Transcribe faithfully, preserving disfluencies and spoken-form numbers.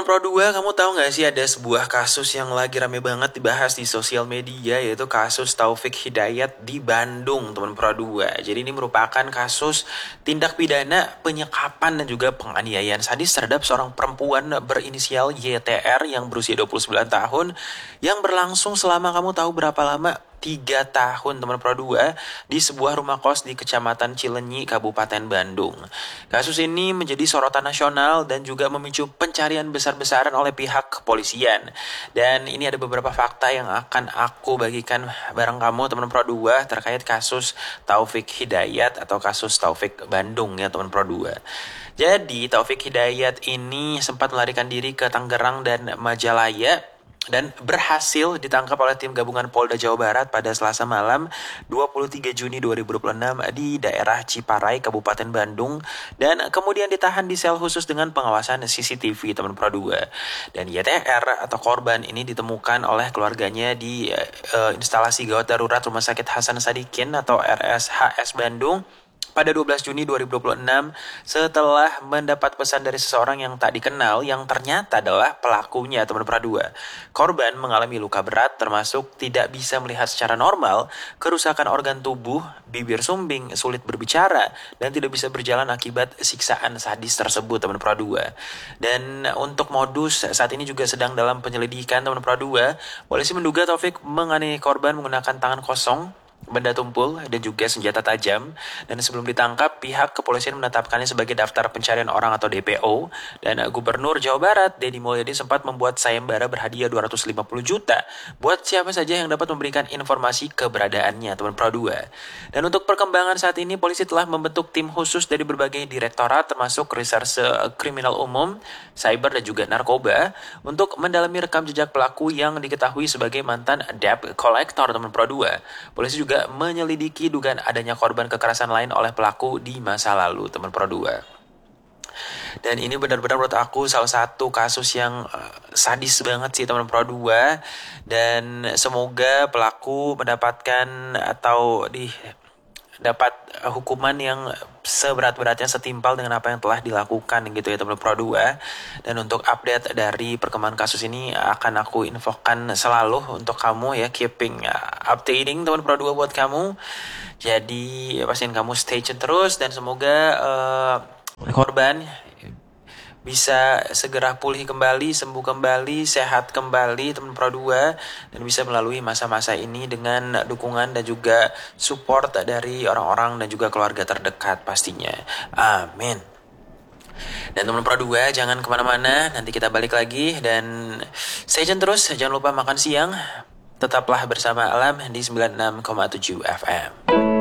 Teman Pro dua, kamu tahu nggak sih ada sebuah kasus yang lagi rame banget dibahas di sosial media, yaitu kasus Taufik Hidayat di Bandung, teman Pro dua. Jadi ini merupakan kasus tindak pidana penyekapan dan juga penganiayaan sadis terhadap seorang perempuan berinisial Y T R yang berusia dua puluh sembilan tahun yang berlangsung selama, kamu tahu berapa lama? Tiga tahun, teman Pro dua, di sebuah rumah kos di Kecamatan Cilenyi, Kabupaten Bandung. Kasus ini menjadi sorotan nasional dan juga memicu pencarian besar-besaran oleh pihak kepolisian. Dan ini ada beberapa fakta yang akan aku bagikan bareng kamu, teman Pro dua, terkait kasus Taufik Hidayat atau kasus Taufik Bandung ya, teman Pro dua. Jadi Taufik Hidayat ini sempat melarikan diri ke Tangerang dan Majalaya dan berhasil ditangkap oleh tim gabungan Polda Jawa Barat pada Selasa malam dua puluh tiga Juni dua ribu dua puluh enam di daerah Ciparai, Kabupaten Bandung, dan kemudian ditahan di sel khusus dengan pengawasan C C T V, teman Pro dua. Dan Y T R atau korban ini ditemukan oleh keluarganya di uh, instalasi gawat darurat Rumah Sakit Hasan Sadikin atau R S H S Bandung pada dua belas Juni dua ribu dua puluh enam setelah mendapat pesan dari seseorang yang tak dikenal yang ternyata adalah pelakunya, teman Pro dua. Korban mengalami luka berat termasuk tidak bisa melihat secara normal, kerusakan organ tubuh, bibir sumbing, sulit berbicara, dan tidak bisa berjalan akibat siksaan sadis tersebut, teman Pro dua. Dan untuk modus saat ini juga sedang dalam penyelidikan, teman Pro dua. Polisi menduga Taufik menganiaya korban menggunakan tangan kosong, benda tumpul, dan juga senjata tajam. Dan sebelum ditangkap, pihak kepolisian menetapkannya sebagai daftar pencarian orang atau D P O. Dan Gubernur Jawa Barat Deddy Mulyadi sempat membuat sayembara berhadiah dua ratus lima puluh juta buat siapa saja yang dapat memberikan informasi keberadaannya, teman Pro dua. Dan untuk perkembangan saat ini, polisi telah membentuk tim khusus dari berbagai direktorat termasuk Reserse Kriminal Umum, Cyber, dan juga Narkoba untuk mendalami rekam jejak pelaku yang diketahui sebagai mantan debt collector, teman Pro dua. Polisi juga menyelidiki dugaan adanya korban kekerasan lain oleh pelaku di masa lalu, teman Pro dua. Dan ini benar-benar menurut aku salah satu kasus yang uh, sadis banget sih, teman Pro dua. Dan semoga pelaku mendapatkan atau di dapat hukuman yang seberat-beratnya setimpal dengan apa yang telah dilakukan gitu ya, teman Pro dua. Dan untuk update dari perkembangan kasus ini akan aku infokan selalu untuk kamu ya, keeping updating, teman Pro dua, buat kamu. Jadi pastiin kamu stay tune terus dan semoga uh, korban bisa segera pulih kembali, sembuh kembali, sehat kembali, teman Pro dua, dan bisa melalui masa-masa ini dengan dukungan dan juga support dari orang-orang dan juga keluarga terdekat pastinya. Amin. Dan teman Pro dua, jangan kemana-mana, nanti kita balik lagi dan stay tune terus, jangan lupa makan siang. Tetaplah bersama Alam di sembilan puluh enam koma tujuh F M.